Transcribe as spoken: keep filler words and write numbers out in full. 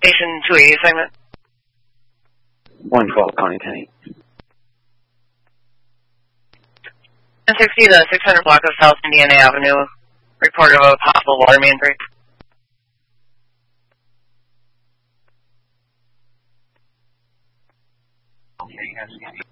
Station two eighty segment. one twelve, County ten eight. ten sixty, the six hundred block of South Indiana Avenue. Report of a possible water main break. Okay,